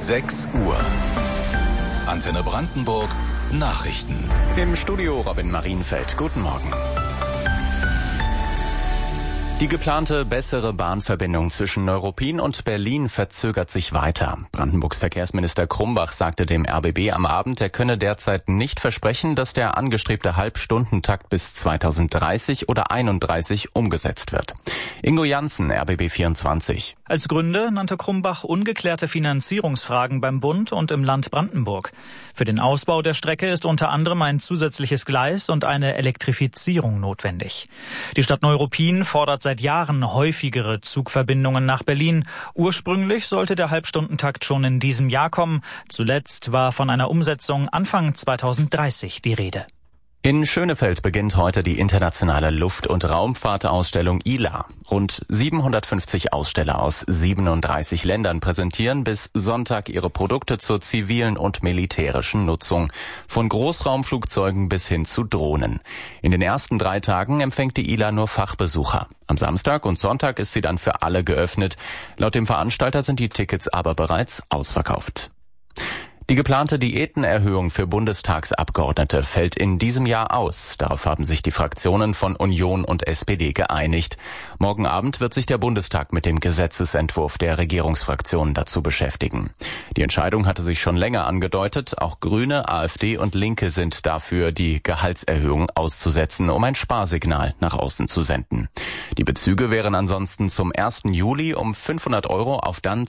6 Uhr. Antenne Brandenburg Nachrichten. Im Studio Robin Marienfeld. Guten Morgen. Die geplante bessere Bahnverbindung zwischen Neuruppin und Berlin verzögert sich weiter. Brandenburgs Verkehrsminister Krumbach sagte dem RBB am Abend, er könne derzeit nicht versprechen, dass der angestrebte Halbstundentakt bis 2030 oder 31 umgesetzt wird. Ingo Janssen, RBB 24. Als Gründe nannte Krumbach ungeklärte Finanzierungsfragen beim Bund und im Land Brandenburg. Für den Ausbau der Strecke ist unter anderem ein zusätzliches Gleis und eine Elektrifizierung notwendig. Die Stadt Neuruppin fordert seit Jahren häufigere Zugverbindungen nach Berlin. Ursprünglich sollte der Halbstundentakt schon in diesem Jahr kommen. Zuletzt war von einer Umsetzung Anfang 2030 die Rede. In Schönefeld beginnt heute die internationale Luft- und Raumfahrtausstellung ILA. Rund 750 Aussteller aus 37 Ländern präsentieren bis Sonntag ihre Produkte zur zivilen und militärischen Nutzung. Von Großraumflugzeugen bis hin zu Drohnen. In den ersten 3 Tagen empfängt die ILA nur Fachbesucher. Am Samstag und Sonntag ist sie dann für alle geöffnet. Laut dem Veranstalter sind die Tickets aber bereits ausverkauft. Die geplante Diätenerhöhung für Bundestagsabgeordnete fällt in diesem Jahr aus. Darauf haben sich die Fraktionen von Union und SPD geeinigt. Morgen Abend wird sich der Bundestag mit dem Gesetzesentwurf der Regierungsfraktionen dazu beschäftigen. Die Entscheidung hatte sich schon länger angedeutet. Auch Grüne, AfD und Linke sind dafür, die Gehaltserhöhung auszusetzen, um ein Sparsignal nach außen zu senden. Die Bezüge wären ansonsten zum 1. Juli um 500 € auf dann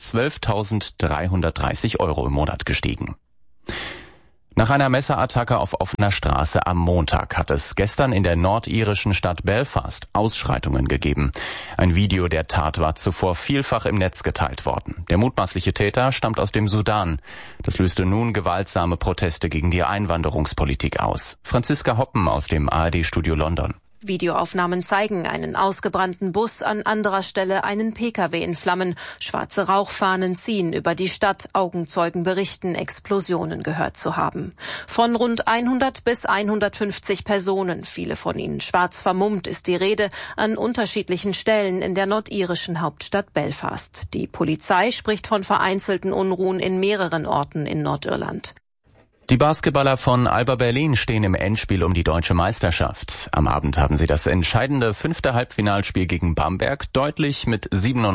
12.330 € im Monat gestiegen. Nach einer Messerattacke auf offener Straße am Montag hat es gestern in der nordirischen Stadt Belfast Ausschreitungen gegeben. Ein Video der Tat war zuvor vielfach im Netz geteilt worden. Der mutmaßliche Täter stammt aus dem Sudan. Das löste nun gewaltsame Proteste gegen die Einwanderungspolitik aus. Franziska Hoppen aus dem ARD-Studio London. Videoaufnahmen zeigen einen ausgebrannten Bus, an anderer Stelle einen Pkw in Flammen. Schwarze Rauchfahnen ziehen über die Stadt. Augenzeugen berichten, Explosionen gehört zu haben. Von rund 100 bis 150 Personen, viele von ihnen schwarz vermummt, ist die Rede, an unterschiedlichen Stellen in der nordirischen Hauptstadt Belfast. Die Polizei spricht von vereinzelten Unruhen in mehreren Orten in Nordirland. Die Basketballer von Alba Berlin stehen im Endspiel um die deutsche Meisterschaft. Am Abend haben sie das entscheidende 5. Halbfinalspiel gegen Bamberg deutlich mit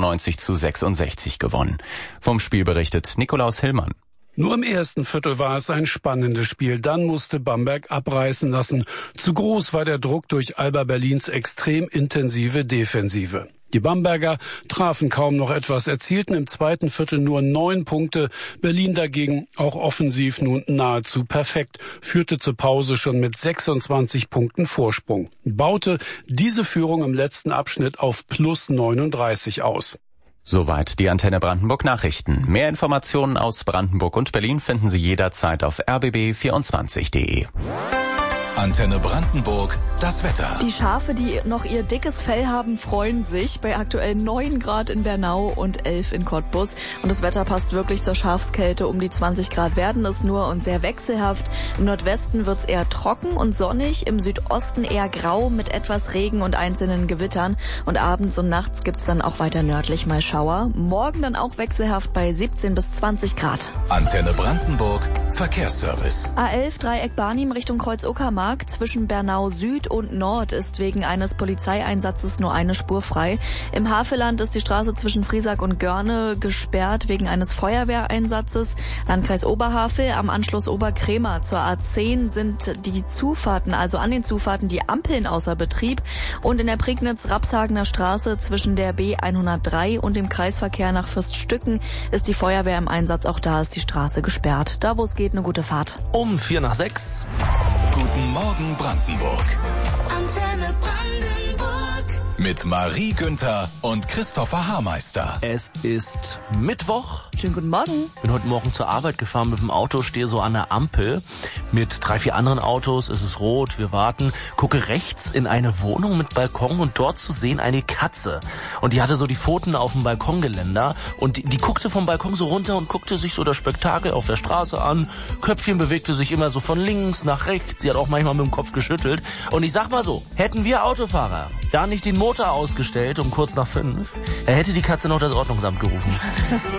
97:66 gewonnen. Vom Spiel berichtet Nikolaus Hillmann. Nur im ersten Viertel war es ein spannendes Spiel. Dann musste Bamberg abreißen lassen. Zu groß war der Druck durch Alba Berlins extrem intensive Defensive. Die Bamberger trafen kaum noch etwas, erzielten im zweiten Viertel nur 9 Punkte. Berlin dagegen auch offensiv nun nahezu perfekt, führte zur Pause schon mit 26 Punkten Vorsprung, baute diese Führung im letzten Abschnitt auf plus 39 aus. Soweit die Antenne Brandenburg Nachrichten. Mehr Informationen aus Brandenburg und Berlin finden Sie jederzeit auf rbb24.de. Antenne Brandenburg, das Wetter. Die Schafe, die noch ihr dickes Fell haben, freuen sich. Bei aktuell 9 Grad in Bernau und 11 in Cottbus. Und das Wetter passt wirklich zur Schafskälte. Um die 20 Grad werden es nur und sehr wechselhaft. Im Nordwesten wird's eher trocken und sonnig. Im Südosten eher grau mit etwas Regen und einzelnen Gewittern. Und abends und nachts gibt's dann auch weiter nördlich mal Schauer. Morgen dann auch wechselhaft bei 17 bis 20 Grad. Antenne Brandenburg, Verkehrsservice. A11 Dreieck Barnim Richtung Kreuz-Uckermark. Zwischen Bernau Süd und Nord ist wegen eines Polizeieinsatzes nur eine Spur frei. Im Havelland ist die Straße zwischen Friesack und Görne gesperrt wegen eines Feuerwehreinsatzes. Landkreis Oberhavel am Anschluss Oberkrämer zur A10 sind die Zufahrten, also an den Zufahrten, die Ampeln außer Betrieb. Und in der Prignitz-Rapshagener Straße zwischen der B103 und dem Kreisverkehr nach Fürststücken ist die Feuerwehr im Einsatz. Auch da ist die Straße gesperrt. Da, wo es geht, eine gute Fahrt. Um 5:45. Guten Morgen Brandenburg. Antenne Brandenburg. Mit Marie Günther und Christopher Haarmeister. Es ist Mittwoch. Schönen guten Morgen. Bin heute Morgen zur Arbeit gefahren mit dem Auto, stehe so an der Ampel mit 3, 4 anderen Autos. Es ist rot, wir warten. Gucke rechts in eine Wohnung mit Balkon und dort zu sehen eine Katze. Und die hatte so die Pfoten auf dem Balkongeländer und die guckte vom Balkon so runter und guckte sich so das Spektakel auf der Straße an. Köpfchen bewegte sich immer so von links nach rechts. Sie hat auch manchmal mit dem Kopf geschüttelt. Und ich sag mal so, hätten wir Autofahrer da nicht den Motor ausgestellt um kurz nach 5, er hätte die Katze noch das Ordnungsamt gerufen.